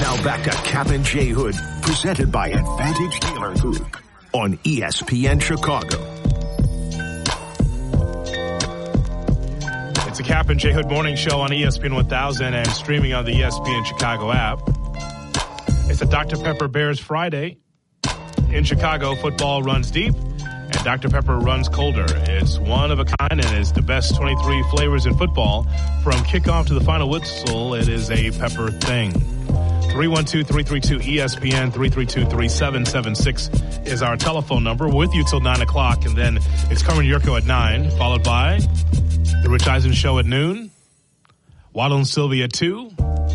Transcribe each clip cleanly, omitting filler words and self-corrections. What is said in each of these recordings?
Now back to Cap and J Hood, presented by Advantage Dealer Group on ESPN Chicago. It's the Cap and J Hood Morning Show on ESPN 1000 and streaming on the ESPN Chicago app. It's a Dr. Pepper Bears Friday. In Chicago, football runs deep, and Dr. Pepper runs colder. It's one of a kind, and it's the best 23 flavors in football. From kickoff to the final whistle, it is a Pepper thing. 312-332-ESPN, 332-3776 is our telephone number. We're with you till 9 o'clock, and then it's Carmen Yurko at 9, followed by the Rich Eisen Show at noon, Waddle and Sylvia at 2.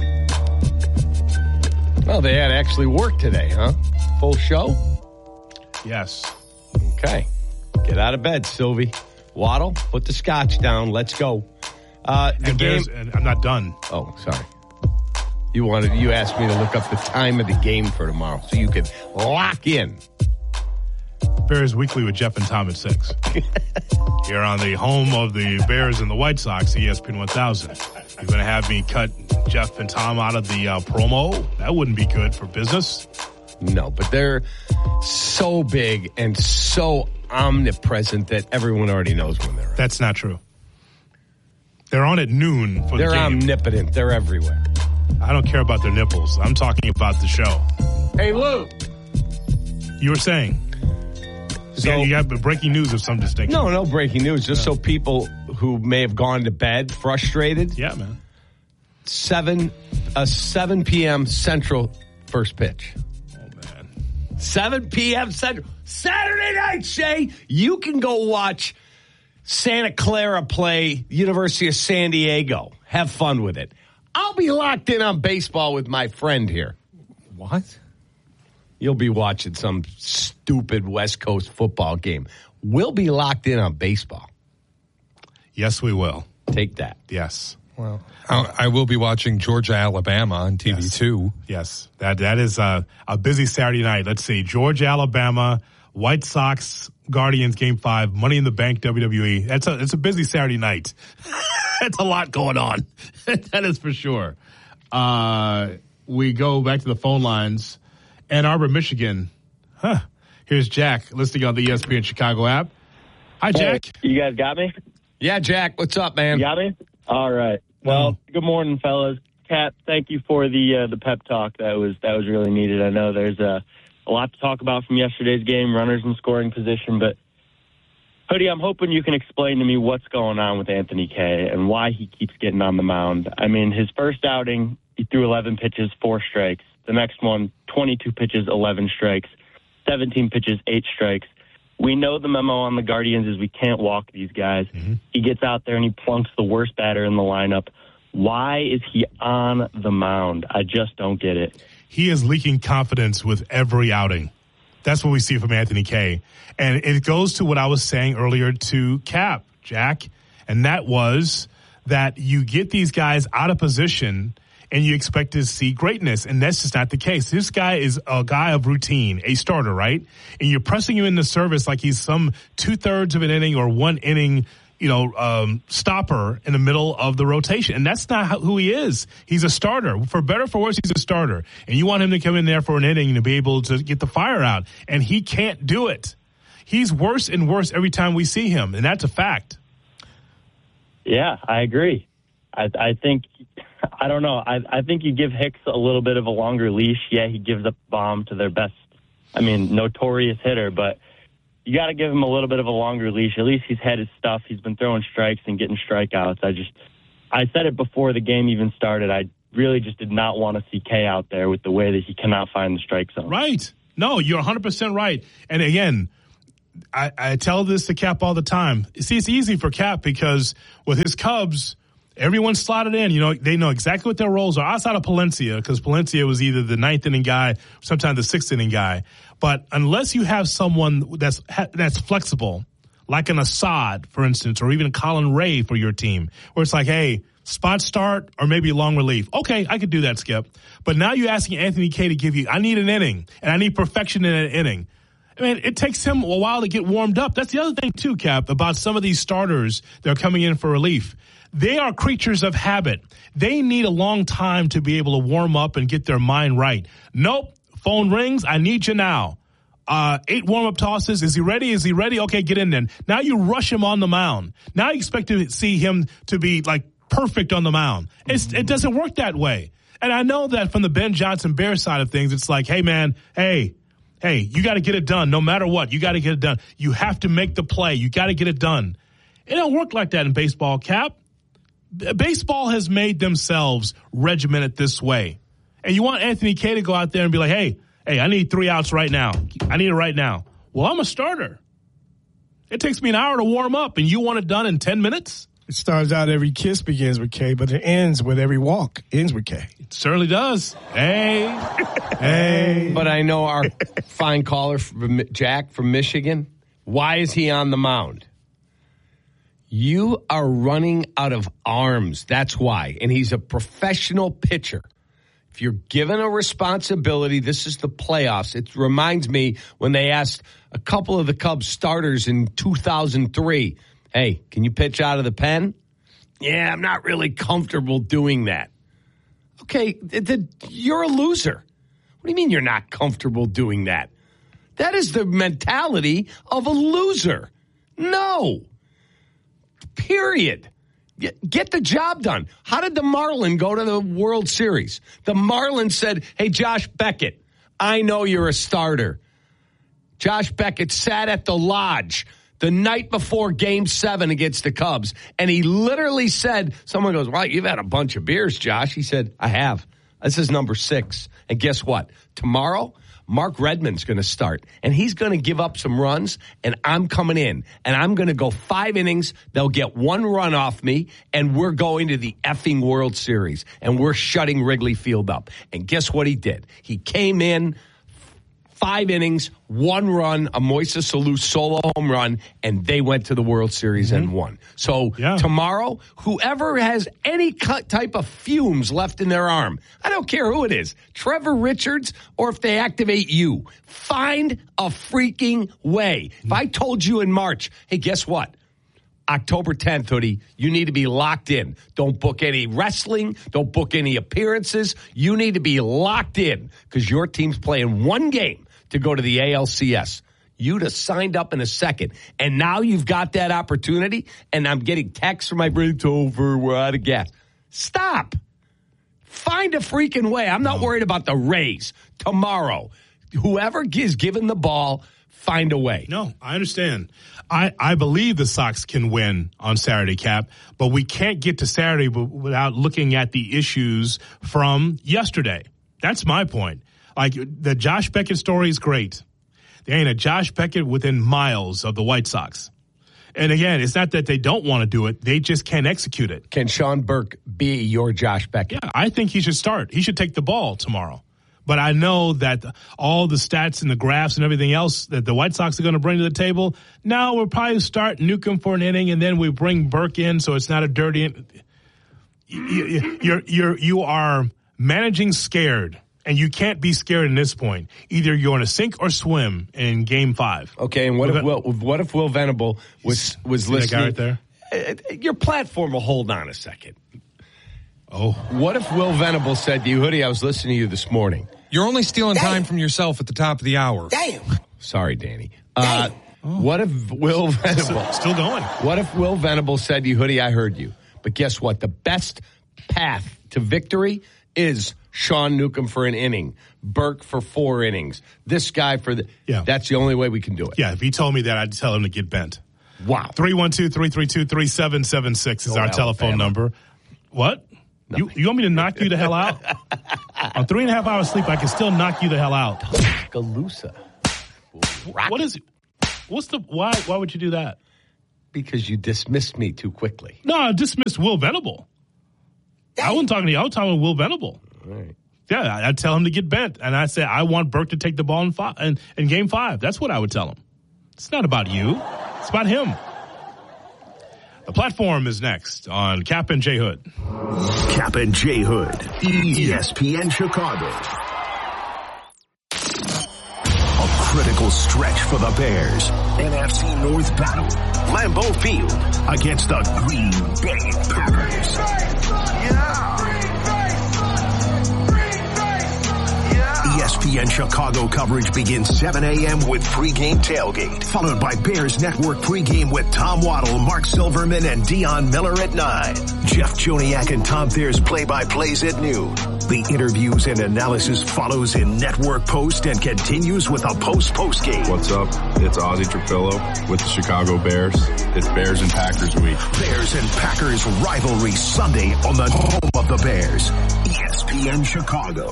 Well, they had actually work today, huh? Full show? Yes. Okay. Get out of bed, Sylvie. Waddle, put the scotch down. Let's go. The game. And I'm not done. Oh, sorry. You asked me to look up the time of the game for tomorrow so you could lock in. Bears Weekly with Jeff and Tom at 6. Here on the home of the Bears and the White Sox, ESPN 1000. You're going to have me cut Jeff and Tom out of the promo? That wouldn't be good for business. No, but they're so big and so omnipresent that everyone already knows when they're on. That's not true. They're on at noon for the game. They're omnipotent. They're everywhere. I don't care about their nipples. I'm talking about the show. Hey, Lou. You were saying. So you got breaking news of some distinction. No breaking news. Just so people who may have gone to bed frustrated. Yeah, man. 7 p.m. Central first pitch. 7 p.m. Central. Saturday night, Shay. You can go watch Santa Clara play University of San Diego. Have fun with it. I'll be locked in on baseball with my friend here. What? You'll be watching some stupid West Coast football game. We'll be locked in on baseball. Yes, we will. Take that. Yes. Well, I will be watching Georgia, Alabama on TV too. Yes, that is a busy Saturday night. Let's see, Georgia, Alabama, White Sox, Guardians, Game 5, Money in the Bank, WWE. It's a busy Saturday night. That's a lot going on. That is for sure. We go back to the phone lines. Ann Arbor, Michigan. Here's Jack listening on the ESPN Chicago app. Hi, Jack. Hey, you guys got me? Yeah, Jack. What's up, man? You got me? All right. Well, good morning, fellas. Kat, thank you for the pep talk. That was really needed. I know there's a lot to talk about from yesterday's game, runners in scoring position, but Hoodie, I'm hoping you can explain to me what's going on with Anthony Kay and why he keeps getting on the mound. I mean, his first outing, he threw 11 pitches, 4 strikes. The next one, 22 pitches, 11 strikes. 17 pitches, 8 strikes. We know the memo on the Guardians is we can't walk these guys. Mm-hmm. He gets out there and he plunks the worst batter in the lineup. Why is he on the mound? I just don't get it. He is leaking confidence with every outing. That's what we see from Anthony Kay. And it goes to what I was saying earlier to Cap, Jack, and that was that you get these guys out of position and you expect to see greatness, and that's just not the case. This guy is a guy of routine, a starter, right? And you're pressing him into service like he's some 2/3 of an inning or 1 inning, stopper in the middle of the rotation. And that's not who he is. He's a starter. For better or for worse, he's a starter. And you want him to come in there for an inning to be able to get the fire out. And he can't do it. He's worse and worse every time we see him, and that's a fact. Yeah, I agree. I think, I don't know. I think you give Hicks a little bit of a longer leash. Yeah, he gives up a bomb to their best, notorious hitter, but you got to give him a little bit of a longer leash. At least he's had his stuff. He's been throwing strikes and getting strikeouts. I said it before the game even started. I really just did not want to see Kay out there with the way that he cannot find the strike zone. Right. No, you're 100% right. And again, I tell this to Cap all the time. See, it's easy for Cap because with his Cubs, everyone's slotted in. They know exactly what their roles are outside of Palencia, because Palencia was either the 9th inning guy, sometimes the 6th inning guy. But unless you have someone that's flexible, like an Assad, for instance, or even a Colin Ray for your team, where it's like, hey, spot start or maybe long relief. Okay, I could do that, Skip. But now you're asking Anthony Kay to give you, I need an inning, and I need perfection in an inning. I mean, it takes him a while to get warmed up. That's the other thing, too, Cap, about some of these starters that are coming in for relief. they are creatures of habit. They need a long time to be able to warm up and get their mind right. Nope. Phone rings. I need you now. 8 warm-up tosses. Is he ready? Is he ready? Okay, get in then. Now you rush him on the mound. Now you expect to see him to be like perfect on the mound. It doesn't work that way. And I know that from the Ben Johnson Bears side of things, it's like, hey, man, hey, you got to get it done no matter what. You got to get it done. You have to make the play. You got to get it done. It don't work like that in baseball, Cap. Baseball has made themselves regimented this way. And you want Anthony Kay to go out there and be like, hey, I need 3 outs right now. I need it right now. Well, I'm a starter. It takes me an hour to warm up, and you want it done in 10 minutes? It starts out every kiss begins with K, but it ends with every walk ends with K. It certainly does. Hey. But I know our fine caller, Jack from Michigan. Why is he on the mound? You are running out of arms. That's why. And he's a professional pitcher. If you're given a responsibility, this is the playoffs. It reminds me when they asked a couple of the Cubs starters in 2003, hey, can you pitch out of the pen? Yeah, I'm not really comfortable doing that. Okay, you're a loser. What do you mean you're not comfortable doing that? That is the mentality of a loser. No. Period. Get the job done. How did the Marlins go to the World Series? The Marlins said, hey, Josh Beckett, I know you're a starter. Josh Beckett sat at the lodge the night before Game 7 against the Cubs, and he literally said, someone goes, well, you've had a bunch of beers, Josh. He said, I have. This is number 6. And guess what? Tomorrow, Mark Redmond's going to start, and he's going to give up some runs, and I'm coming in, and I'm going to go 5 innings. They'll get 1 run off me, and we're going to the effing World Series, and we're shutting Wrigley Field up. And guess what he did? He came in, 5 innings, 1 run, a Moises Alou solo home run, and they went to the World Series and won. So tomorrow, whoever has any type of fumes left in their arm, I don't care who it is, Trevor Richards, or if they activate you, find a freaking way. If I told you in March, hey, guess what? October 10th, Hoodie, you need to be locked in. Don't book any wrestling. Don't book any appearances. You need to be locked in because your team's playing 1 game to go to the ALCS. You'd have signed up in a second. And now you've got that opportunity, and I'm getting texts from my brain, it's over, we're out of gas. Stop. Find a freaking way. I'm not worried about the Rays tomorrow. Whoever is given the ball, find a way. No, I understand. I believe the Sox can win on Saturday, Cap, but we can't get to Saturday without looking at the issues from yesterday. That's my point. Like, the Josh Beckett story is great. There ain't a Josh Beckett within miles of the White Sox. And again, it's not that they don't want to do it. They just can't execute it. Can Sean Burke be your Josh Beckett? Yeah, I think he should start. He should take the ball tomorrow. But I know that all the stats and the graphs and everything else that the White Sox are going to bring to the table, now we'll probably start Newcomb for an inning, and then we bring Burke in so it's not a dirty. You are managing scared. And you can't be scared in this point. Either you're going to sink or swim in Game 5. Okay, and what if Will Venable was listening? That guy right there? Your platform will hold on a second. Oh. What if Will Venable said to you, Hoodie, I was listening to you this morning. You're only stealing time from yourself at the top of the hour. Damn. Sorry, Danny. What if Will Venable... Still going. What if Will Venable said to you, Hoodie, I heard you. But guess what? The best path to victory is... Sean Newcomb for an inning, Burke for 4 innings, this guy for the... Yeah. That's the only way we can do it. Yeah, if he told me that, I'd tell him to get bent. Wow. 312-332-3776 is our telephone number. What? No. You want me to knock you the hell out? On 3.5 hours sleep, I can still knock you the hell out. Tuscaloosa. What is it? Why would you do that? Because you dismissed me too quickly. No, I dismissed Will Venable. I wasn't talking to you. I was talking to Will Venable. Right. Yeah, I'd tell him to get bent. And I said, I want Burke to take the ball in Game 5. That's what I would tell him. It's not about you. It's about him. The platform is next on Cap and J Hood. Cap and J Hood, ESPN Chicago. A critical final stretch for the Bears. NFC North battle. Lambeau Field against the Green Bay Packers. ESPN Chicago coverage begins 7 a.m. with pregame tailgate, followed by Bears Network pregame with Tom Waddle, Mark Silverman, and Dion Miller at 9. Jeff Joniak and Tom Thayer's play-by-plays at noon. The interviews and analysis follows in network post and continues with a post-game. What's up? It's Ozzie Trapillo with the Chicago Bears. It's Bears and Packers week. Bears and Packers rivalry Sunday on the home of the Bears. ESPN Chicago.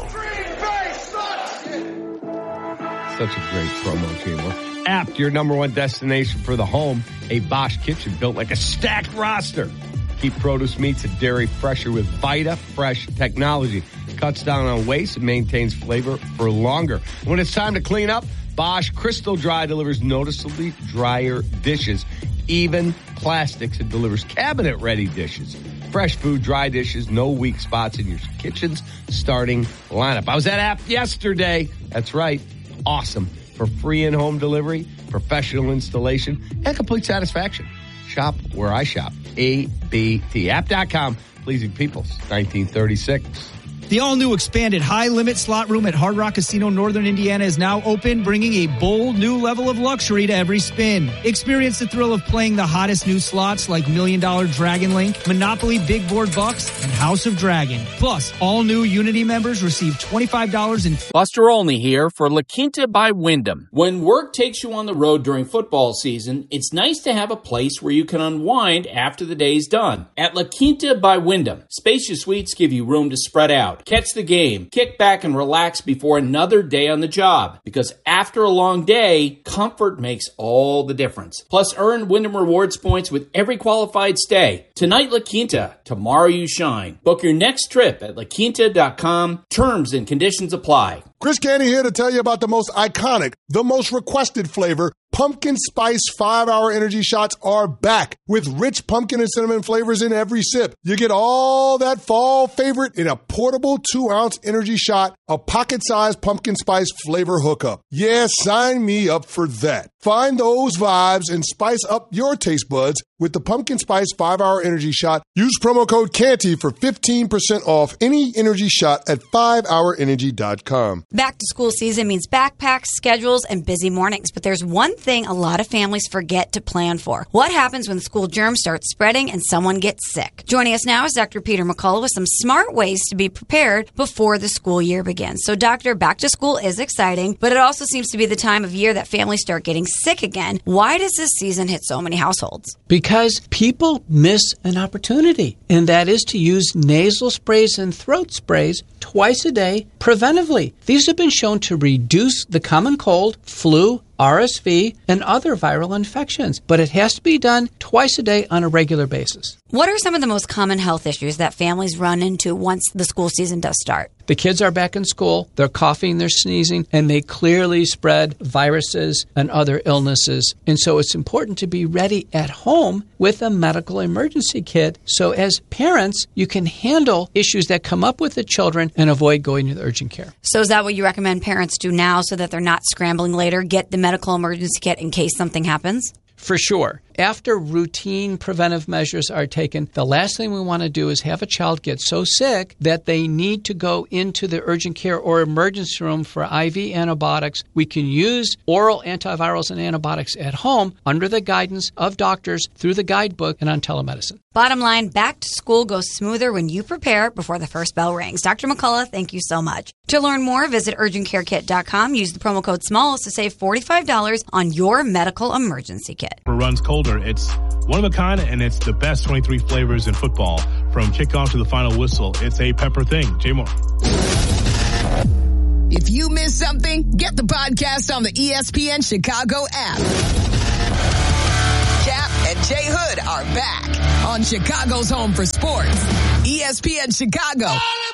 Such a great promo, Taylor. Apt, your number one destination for the home. A Bosch kitchen built like a stacked roster. Keep produce, meats, and dairy fresher with Vita Fresh technology. Cuts down on waste and maintains flavor for longer. When it's time to clean up, Bosch Crystal Dry delivers noticeably drier dishes, even plastics. It delivers cabinet-ready dishes. Fresh food, dry dishes, no weak spots in your kitchen's starting lineup. I was at Apt yesterday. That's right. Awesome. For free in-home delivery, professional installation, and complete satisfaction. Shop where I shop. ABT. App.com. Pleasing people. 1936. The all-new expanded high-limit slot room at Hard Rock Casino Northern Indiana is now open, bringing a bold new level of luxury to every spin. Experience the thrill of playing the hottest new slots like $1 Million Dragon Link, Monopoly Big Board Bucks, and House of Dragon. Plus, all new Unity members receive $25 in... Buster Olney here for La Quinta by Wyndham. When work takes you on the road during football season, it's nice to have a place where you can unwind after the day's done. At La Quinta by Wyndham, spacious suites give you room to spread out, catch the game, kick back, and relax before another day on the job. Because after a long day, comfort makes all the difference. Plus, earn Wyndham Rewards points with every qualified stay. Tonight, La Quinta. Tomorrow, you shine. Book your next trip at laquinta.com. Terms and conditions apply. Chris Canty here to tell you about the most iconic, the most requested flavor. Pumpkin Spice 5-Hour Energy Shots are back with rich pumpkin and cinnamon flavors in every sip. You get all that fall favorite in a portable 2-ounce energy shot, a pocket-sized pumpkin spice flavor hookup. Yeah, sign me up for that. Find those vibes and spice up your taste buds with the Pumpkin Spice 5-Hour Energy Shot. Use promo code CANTY for 15% off any energy shot at 5hourenergy.com. Back to school season means backpacks, schedules, and busy mornings. But there's one thing a lot of families forget to plan for. What happens when school germs start spreading and someone gets sick? Joining us now is Dr. Peter McCullough with some smart ways to be prepared before the school year begins. So, Doctor, back to school is exciting, but it also seems to be the time of year that families start getting sick again. Why does this season hit so many households? Because people miss an opportunity, and that is to use nasal sprays and throat sprays twice a day preventively. These have been shown to reduce the common cold, flu, RSV, and other viral infections, but it has to be done twice a day on a regular basis. What are some of the most common health issues that families run into once the school season does start? The kids are back in school, they're coughing, they're sneezing, and they clearly spread viruses and other illnesses. And so it's important to be ready at home with a medical emergency kit. So as parents, you can handle issues that come up with the children and avoid going to the urgent care. So is that what you recommend parents do now so that they're not scrambling later? Get the medical emergency kit in case something happens? For sure. After routine preventive measures are taken, the last thing we want to do is have a child get so sick that they need to go into the urgent care or emergency room for IV antibiotics. We can use oral antivirals and antibiotics at home under the guidance of doctors through the guidebook and on telemedicine. Bottom line, back to school goes smoother when you prepare before the first bell rings. Dr. McCullough, thank you so much. To learn more, visit urgentcarekit.com. Use the promo code SMALLS to save $45 on your medical emergency kit. Runs colder. It's one of a kind, and it's the best 23 flavors in football. From kickoff to the final whistle, it's a pepper thing. Jay Moore. If you missed something, get the podcast on the ESPN Chicago app. Cap and Jay Hood are back on Chicago's home for sports. ESPN Chicago.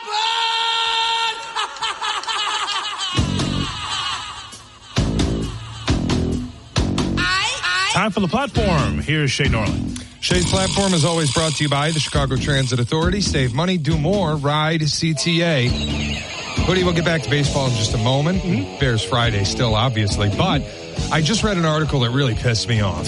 Time for the platform. Here's Shay Norland. Shay's platform is always brought to you by the Chicago Transit Authority. Save money, do more, ride CTA. Hoodie, we'll get back to baseball in just a moment. Bears Friday still, obviously. But I just read an article that really pissed me off.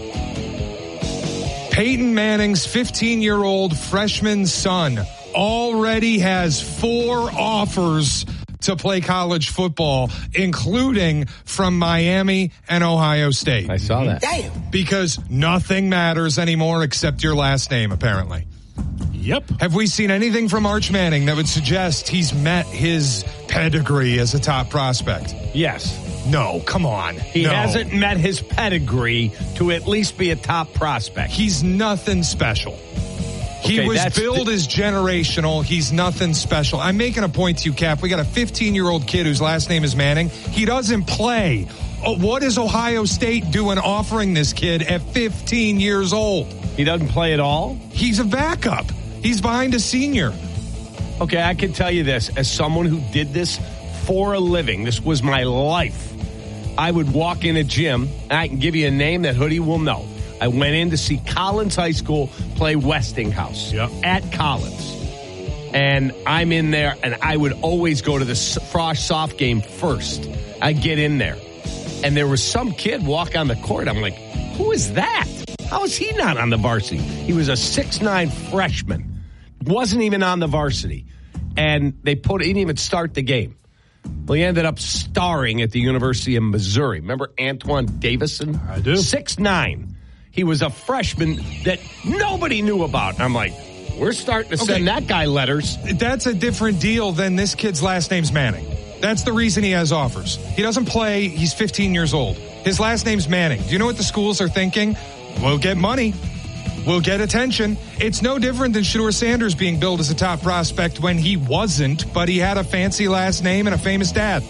Peyton Manning's 15-year-old freshman son already has 4 offers to play college football, including from Miami and Ohio State. I saw that. Damn. Because nothing matters anymore except your last name, apparently. Yep. Have we seen anything from Arch Manning that would suggest he's met his pedigree as a top prospect? Yes. No, come on. He No. hasn't met his pedigree to at least be a top prospect. He's nothing special. He Okay, was that's billed as generational. He's nothing special. I'm making a point to you, Cap. We got a 15-year-old kid whose last name is Manning. He doesn't play. Oh, what is Ohio State doing offering this kid at 15 years old? He doesn't play at all? He's a backup. He's behind a senior. Okay, I can tell you this. As someone who did this for a living, this was my life. I would walk in a gym, and I can give you a name that Hoodie will know. I went in to see Collins High School play Westinghouse at Collins. And I'm in there, and I would always go to the Frosh soft game first. I'd get in there. And there was some kid walk on the court. I'm like, who is that? How is he not on the varsity? He was a 6'9" freshman. Wasn't even on the varsity. And he didn't even start the game. Well, he ended up starring at the University of Missouri. Remember Antoine Davison? I do. 6'9". He was a freshman that nobody knew about. I'm like, we're starting to send that guy letters. That's a different deal than this kid's last name's Manning. That's the reason he has offers. He doesn't play. He's 15 years old. His last name's Manning. Do you know what the schools are thinking? We'll get money. We'll get attention. It's no different than Shedeur Sanders being billed as a top prospect when he wasn't, but he had a fancy last name and a famous dad.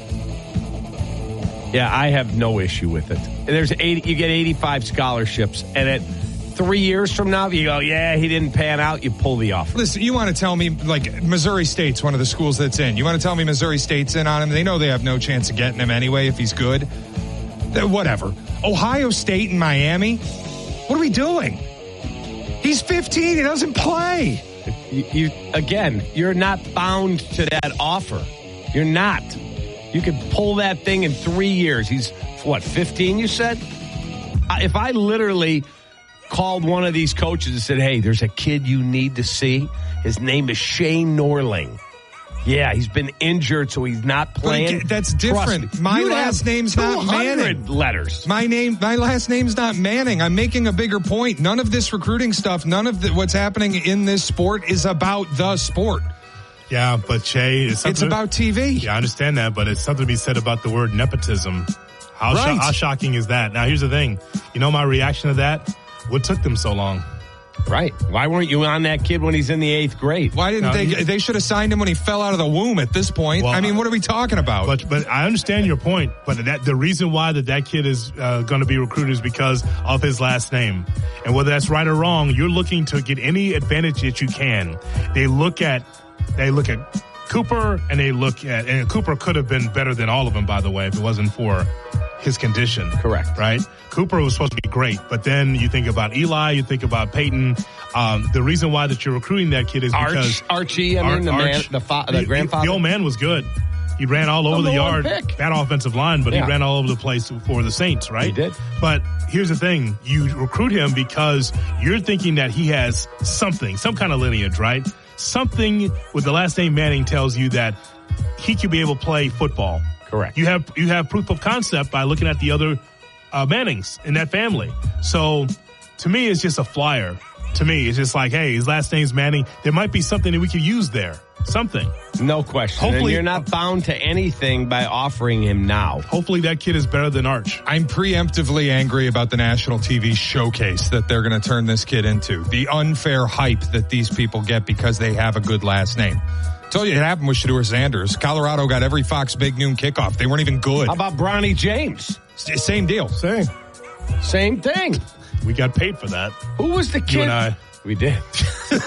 Yeah, I have no issue with it. You get 85 scholarships, and at 3 years from now, you go, yeah, he didn't pan out, you pull the offer. Listen, you want to tell me, like, Missouri State's one of the schools that's in. You want to tell me Missouri State's in on him? They know they have no chance of getting him anyway if he's good. Whatever. Ohio State and Miami? What are we doing? He's 15. He doesn't play. You're not bound to that offer. You're not. You could pull that thing in 3 years. He's, 15, you said? If I literally called one of these coaches and said, hey, there's a kid you need to see. His name is Shane Norling. Yeah, he's been injured, so he's not playing. But that's different. My last name's not Manning. Letters. My last name's not Manning. I'm making a bigger point. None of this recruiting stuff, none of what's happening in this sport is about the sport. Yeah, but Shay, it's about TV. Yeah, I understand that, but it's something to be said about the word nepotism. How shocking is that? Now, here's the thing. You know my reaction to that? What took them so long? Right. Why weren't you on that kid when he's in the 8th grade? Why didn't they should have signed him when he fell out of the womb at this point. Well, I mean, what are we talking about? But I understand your point. But the reason why that kid is going to be recruited is because of his last name. And whether that's right or wrong, you're looking to get any advantage that you can. They look at Cooper and Cooper could have been better than all of them, by the way, if it wasn't for his condition. Correct. Right? Cooper was supposed to be great, but then you think about Eli, you think about Peyton. The reason why that you're recruiting that kid is because Archie, the grandfather. The old man was good. He ran all over the yard. Bad offensive line, but he ran all over the place for the Saints, right? He did. But here's the thing. You recruit him because you're thinking that he has something, some kind of lineage, right? Something with the last name Manning tells you that he could be able to play football. Correct. You have proof of concept by looking at the other Mannings in that family. So to me, it's just a flyer. To me, it's just like, hey, his last name's Manning. There might be something that we could use there. Something. No question. Hopefully, and you're not bound to anything by offering him now. Hopefully that kid is better than Arch. I'm preemptively angry about the national TV showcase that they're going to turn this kid into. The unfair hype that these people get because they have a good last name. I told you it happened with Shedeur Sanders. Colorado got every Fox Big Noon kickoff. They weren't even good. How about Bronny James? Same deal. Same thing. We got paid for that. Who was the kid? You and I. We did.